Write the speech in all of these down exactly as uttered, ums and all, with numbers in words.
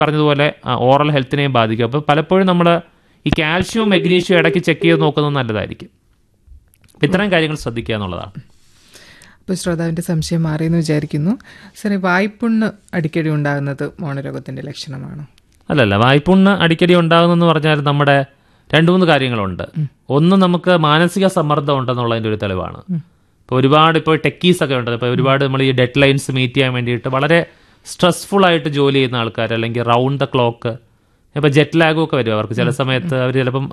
പറഞ്ഞതുപോലെ ഓറൽ ഹെൽത്തിനെയും ബാധിക്കും. അപ്പോൾ പലപ്പോഴും നമ്മൾ ഈ കാൽഷ്യവും മെഗ്നീഷ്യവും ഇടയ്ക്ക് ചെക്ക് ചെയ്ത് നോക്കുന്നത് നല്ലതായിരിക്കും. ഇത്തരം കാര്യങ്ങൾ ശ്രദ്ധിക്കുക എന്നുള്ളതാണ്. അപ്പോൾ ശ്രോതാവിൻ്റെ സംശയം മാറിയെന്ന് വിചാരിക്കുന്നു. സാറേ, വായ്പുണ്ണ് അടിക്കടി ഉണ്ടാകുന്നത് മോണരോഗത്തിൻ്റെ ലക്ഷണമാണോ? അല്ലല്ല, വായ്പുണ്ണ് അടിക്കടി ഉണ്ടാകുന്നെന്ന് പറഞ്ഞാൽ നമ്മുടെ രണ്ട് മൂന്ന് കാര്യങ്ങളുണ്ട്. ഒന്ന്, നമുക്ക് മാനസിക സമ്മർദ്ദം ഉണ്ടെന്നുള്ളതിൻ്റെ ഒരു തെളിവാണ്. ഇപ്പോൾ ഒരുപാട് ഇപ്പോൾ ടെക്കീസ് ഒക്കെ ഉണ്ട്. ഇപ്പോൾ ഒരുപാട് നമ്മൾ ഈ ഡെഡ് ലൈൻസ് മീറ്റ് ചെയ്യാൻ വേണ്ടിയിട്ട് വളരെ സ്ട്രെസ്ഫുൾ ആയിട്ട് ജോലി ചെയ്യുന്ന ആൾക്കാർ, അല്ലെങ്കിൽ റൗണ്ട് ദ ക്ലോക്ക്, ഇപ്പോൾ ജെറ്റ് ലാഗും ഒക്കെ വരും അവർക്ക്. ചില സമയത്ത് അവർ ചിലപ്പം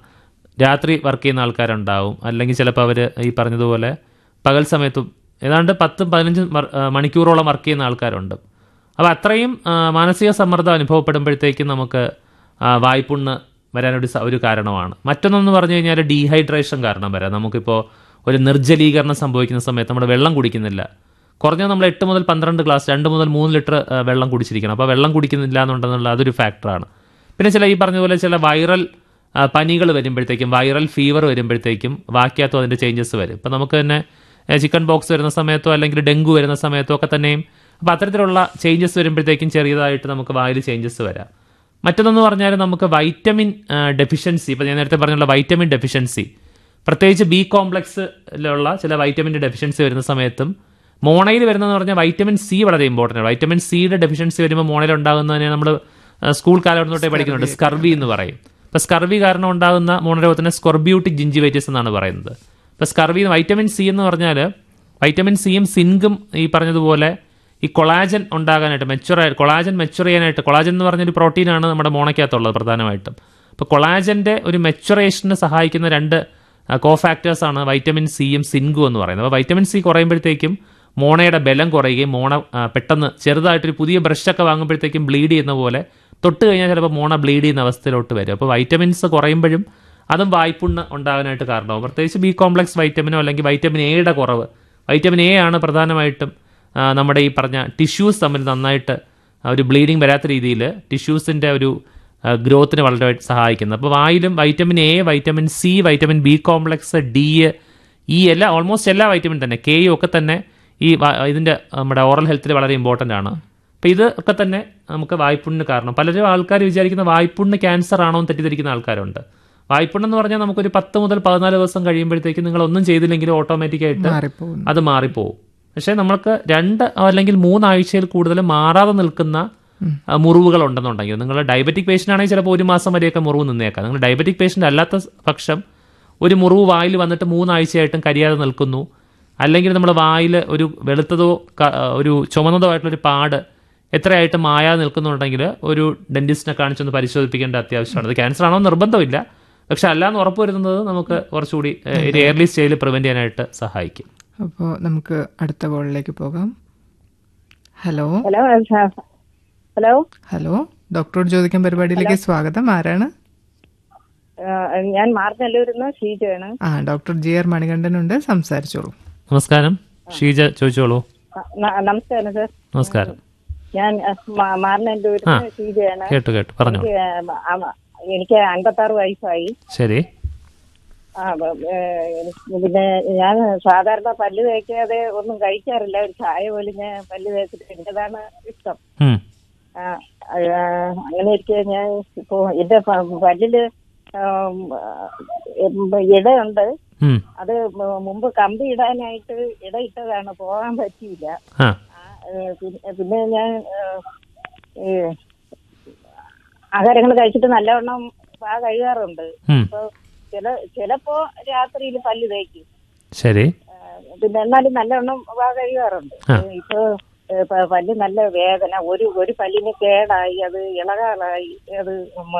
രാത്രി വർക്ക് ചെയ്യുന്ന ആൾക്കാരുണ്ടാവും, അല്ലെങ്കിൽ ചിലപ്പോൾ അവർ ഈ പറഞ്ഞതുപോലെ പകൽ സമയത്തും ഏതാണ്ട് പത്തും പതിനഞ്ചും മണിക്കൂറോളം വർക്ക് ചെയ്യുന്ന ആൾക്കാരുണ്ട്. അപ്പോൾ അത്രയും മാനസിക സമ്മർദ്ദം അനുഭവപ്പെടുമ്പോഴത്തേക്കും നമുക്ക് വായ്പുണ്ണ് വരാനൊരു ഒരു കാരണമാണ്. മറ്റൊന്നെന്ന് പറഞ്ഞു കഴിഞ്ഞാൽ ഡീഹൈഡ്രേഷൻ കാരണം വരാം. നമുക്കിപ്പോൾ ഒരു നിർജ്ജലീകരണം സംഭവിക്കുന്ന സമയത്ത് നമ്മൾ വെള്ളം കുടിക്കുന്നില്ല. കുറഞ്ഞത് നമ്മൾ എട്ട് മുതൽ പന്ത്രണ്ട് ഗ്ലാസ് രണ്ട് മുതൽ മൂന്ന് ലിറ്റർ വെള്ളം കുടിച്ചിരിക്കണം. അപ്പോൾ വെള്ളം കുടിക്കുന്നില്ല എന്നുണ്ടെന്നുള്ള അതൊരു ഫാക്ടറാണ്. പിന്നെ ചില ഈ പറഞ്ഞതുപോലെ ചില വൈറൽ പനികൾ വരുമ്പോഴത്തേക്കും, വൈറൽ ഫീവർ വരുമ്പോഴത്തേക്കും വാക്കിയകത്തും അതിൻ്റെ ചേഞ്ചസ് വരും. ഇപ്പം നമുക്ക് തന്നെ ചിക്കൻ ബോക്സ് വരുന്ന സമയത്തോ അല്ലെങ്കിൽ ഡെങ്കു വരുന്ന സമയത്തോ ഒക്കെ തന്നെയും അപ്പോൾ അത്തരത്തിലുള്ള ചേഞ്ചസ് വരുമ്പോഴത്തേക്കും ചെറിയതായിട്ട് നമുക്ക് വായിൽ ചേഞ്ചസ് വരാം. മറ്റൊന്നെന്ന് പറഞ്ഞാൽ നമുക്ക് വൈറ്റമിൻ ഡെഫിഷ്യൻസി, ഇപ്പോൾ ഞാൻ നേരത്തെ പറഞ്ഞുള്ള വൈറ്റമിൻ ഡെഫിഷ്യൻസി, പ്രത്യേകിച്ച് ബി കോംപ്ലക്സിലുള്ള ചില വൈറ്റമിൻ്റെ ഡെഫിഷ്യൻസി വരുന്ന സമയത്തും മോണയിൽ വരുന്നതെന്ന് പറഞ്ഞാൽ വൈറ്റമിൻ സി വളരെ ഇമ്പോർട്ടൻ്റ് ആണ്. വൈറ്റമിൻ സിയുടെ ഡെഫിഷ്യൻസി വരുമ്പോൾ മോണയിൽ ഉണ്ടാകുന്നതിനെ നമ്മൾ സ്കൂൾ കാലഘട്ടം തൊട്ടേ പഠിക്കുന്നുണ്ട്, സ്കർവി എന്ന് പറയും. ഇപ്പോൾ സ്കർവി കാരണം ഉണ്ടാകുന്ന മോണരോഗത്തിന് സ്കോർബ്യൂട്ടിക് ജിഞ്ചിവൈറ്റിസ് എന്നാണ് പറയുന്നത്. ഇപ്പോൾ സ്കർവി വൈറ്റമിൻ സി എന്ന് പറഞ്ഞാൽ വൈറ്റമിൻ സിയും സിങ്കും ഈ പറഞ്ഞതുപോലെ ഈ കൊളാജൻ ഉണ്ടാകാനായിട്ട് മെച്ചുറ കൊളാജൻ മെച്ചുർ ചെയ്യാനായിട്ട്, കൊളാജൻ എന്ന് പറഞ്ഞൊരു പ്രോട്ടീനാണ് നമ്മുടെ മോണയ്ക്കകത്തുള്ളത് പ്രധാനമായിട്ടും. അപ്പോൾ കൊളാജൻ്റെ ഒരു മെച്ചുറേഷന് സഹായിക്കുന്ന രണ്ട് കോ ഫാക്ടേഴ്സാണ് വൈറ്റമിൻ സിയും സിങ്കും എന്ന് പറയുന്നത്. അപ്പോൾ വൈറ്റമിൻ സി കുറയുമ്പോഴത്തേക്കും മോണയുടെ ബലം കുറയുകയും മോണ പെട്ടെന്ന് ചെറുതായിട്ടൊരു പുതിയ ബ്രഷൊക്കെ വാങ്ങുമ്പോഴത്തേക്കും ബ്ലീഡ് ചെയ്യുന്ന പോലെ തൊട്ട് കഴിഞ്ഞാൽ ചിലപ്പോൾ മോണ ബ്ലീഡ് ചെയ്യുന്ന അവസ്ഥയിലോട്ട് വരും. അപ്പോൾ വൈറ്റമിൻസ് കുറയുമ്പോഴും അതും വായ്പുണ്ണ് ഉണ്ടാകാനായിട്ട് കാരണമാകും. പ്രത്യേകിച്ച് ബി കോംപ്ലക്സ് വൈറ്റമിനോ അല്ലെങ്കിൽ വൈറ്റമിൻ എയുടെ കുറവ്. വൈറ്റമിൻ എ ആണ് പ്രധാനമായിട്ടും നമ്മുടെ ഈ പറഞ്ഞ ടിഷ്യൂസ് തമ്മിൽ നന്നായിട്ട് ഒരു ബ്ലീഡിങ് വരാത്ത രീതിയിൽ ടിഷ്യൂസിൻ്റെ ഒരു ഗ്രോത്തിന് വളരെ സഹായിക്കുന്നത്. അപ്പോൾ വായിലും vitamin A, vitamin C, vitamin B complex, D, E എല്ലാ ഓൾമോസ്റ്റ് എല്ലാ വൈറ്റമിൻ തന്നെ, കെയും ഒക്കെ തന്നെ ഈ ഇതിൻ്റെ നമ്മുടെ ഓറൽ ഹെൽത്തിൽ വളരെ ഇമ്പോർട്ടൻ്റ് ആണ്. അപ്പോൾ ഇത് ഒക്കെ തന്നെ നമുക്ക് വായ്പുണ്ണിന് കാരണം. പലരും ആൾക്കാർ വിചാരിക്കുന്ന വായ്പുണ്ണ് ക്യാൻസർ ആണോ എന്ന് തെറ്റിദ്ധരിക്കുന്ന ആൾക്കാരുണ്ട്. വായ്പുണ്ണെന്ന് പറഞ്ഞാൽ നമുക്കൊരു പത്ത് മുതൽ പതിനാല് ദിവസം കഴിയുമ്പോഴത്തേക്കും നിങ്ങളൊന്നും ചെയ്തില്ലെങ്കിലും ഓട്ടോമാറ്റിക്കായിട്ട് അത് മാറിപ്പോവും. പക്ഷേ നമ്മൾക്ക് രണ്ട് അല്ലെങ്കിൽ മൂന്നാഴ്ചയിൽ കൂടുതൽ മാറാതെ നിൽക്കുന്ന മുറിവുകൾ ഉണ്ടെന്നുണ്ടെങ്കിൽ, നിങ്ങൾ ഡയബറ്റിക് പേഷ്യൻ്റ് ആണെങ്കിൽ ചിലപ്പോൾ ഒരു മാസം വരെയൊക്കെ മുറിവ് നിന്നേക്കാം. നിങ്ങൾ ഡയബറ്റിക് പേഷ്യൻ്റ് അല്ലാത്ത പക്ഷം ഒരു മുറിവ് വായിൽ വന്നിട്ട് മൂന്നാഴ്ചയായിട്ടും കരിയാതെ നിൽക്കുന്നു, അല്ലെങ്കിൽ നമ്മൾ വായിൽ ഒരു വെളുത്തതോ ഒരു ചുമന്നതോ ആയിട്ടുള്ളൊരു പാട് എത്രയായിട്ട് മായാതെ നിൽക്കുന്നുണ്ടെങ്കിൽ ഒരു ഡെന്റിസ്റ്റിനെ കാണിച്ചൊന്ന് പരിശോധിപ്പിക്കേണ്ട അത്യാവശ്യമാണ്. അത് ക്യാൻസർ ആണോ നിർബന്ധമില്ല, പക്ഷെ അല്ലാന്ന് ഉറപ്പ് വരുന്നത് നമുക്ക് കുറച്ചുകൂടി ഒരു എയർലി സ്റ്റേജിൽ പ്രിവെൻറ്റ് ചെയ്യാനായിട്ട് സഹായിക്കും. അപ്പോൾ നമുക്ക് അടുത്ത കോളിലേക്ക് പോകാം. ഹലോ ഹലോ ഹലോ ഹലോ ഡോക്ടറോട് ചോദിക്കാൻ പരിപാടിയിലേക്ക് സ്വാഗതം. ആരാണ്? ഞാൻ മാർനല്ലൂരിൽ നിന്ന് ഷീജയാണ്. ആ ഡോക്ടർ ജി ആർ മണികണ്ഠനുണ്ട്, സംസാരിച്ചോളൂ. നമസ്കാരം ഷീജ, ചോദിച്ചോളൂ. നമസ്കാരം സർ. നമസ്കാരം. ഞാൻ മാർനല്ലൂരിൽ നിന്ന് ഷീജയാണ്. കേട്ടു കേട്ടു പറഞ്ഞു. എനിക്ക് അൻപത്തി ആറ് വയസ്സായി. ശരി. ആ പിന്നെ ഞാൻ സാധാരണ പല്ല് തേക്കാതെ ഒന്നും കഴിക്കാറില്ല. ഒരു ചായ പോലും ഞാൻ പല്ല് തേച്ചിട്ട് എന്റേതാണ് ഇഷ്ടം. അങ്ങനെ ഇരിക്കെ ഞാൻ ഇപ്പോ എന്റെ പല്ലില് ഇടയുണ്ട്. അത് മുമ്പ് കമ്പി ഇടാനായിട്ട് ഇടയിട്ടതാണ്, പോകാൻ പറ്റിയില്ല. പിന്നെ ഞാൻ ആഹാരങ്ങൾ കഴിച്ചിട്ട് നല്ലവണ്ണം പാ കഴുകാറുണ്ട്. അപ്പൊ ചില ചിലപ്പോ രാത്രിയിൽ പല്ല് തേക്കും. ശരി. പിന്നെ എന്നാലും നല്ലവണ്ണം പാ കഴുകാറുണ്ട്. ഇപ്പൊ പല്ല് നല്ല വേദന, ഒരു ഒരു പല്ലിന് കേടായി, അത് ഇളകാറായി, അത്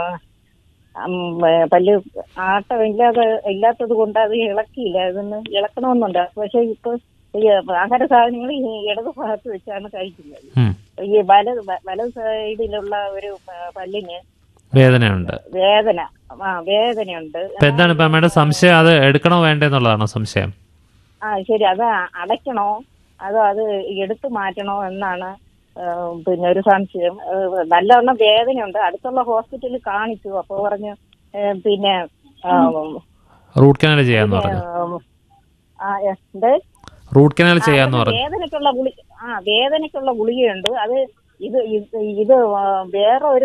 പല്ല് ആട്ടമില്ലാതെ ഇല്ലാത്തത് കൊണ്ട് അത് ഇളക്കിയില്ല. അതൊന്ന് ഇളക്കണമെന്നുണ്ട്. പക്ഷെ ഇപ്പൊ ഈ ആഹാര സാധനങ്ങൾ ഈ ഇടത് ഭാഗത്ത് വെച്ചാണ് കഴിക്കുന്നത്. ഈ വലത് വലത് സൈഡിലുള്ള ഒരു പല്ലിന് വേദനയുണ്ട്. വേദന ആ വേദനയുണ്ട്. എന്താണ് ഇപ്പൊ അമ്മയുടെ സംശയം? അത് എടുക്കണോ വേണ്ടെന്നുള്ളതാണോ സംശയം? ആ ശരി, അത് അടയ്ക്കണോ അതോ അത് എടുത്തു മാറ്റണോ എന്നാണ് പിന്നെ ഒരു സംശയം. നല്ലവണ്ണം വേദനയുണ്ട്. അടുത്തുള്ള ഹോസ്പിറ്റലിൽ കാണിച്ചു. അപ്പൊ പറഞ്ഞു പിന്നെ റൂട്ട് കനാൽ ചെയ്യാന്ന് പറഞ്ഞു. റൂട്ട് കനാൽ ചെയ്യാന്ന് പറഞ്ഞു. വേദനക്കുള്ള ഗുളി ആ വേദനക്കുള്ള ഗുളികയുണ്ട്. അത് ഇത് ഇത് വേറെ ഒരു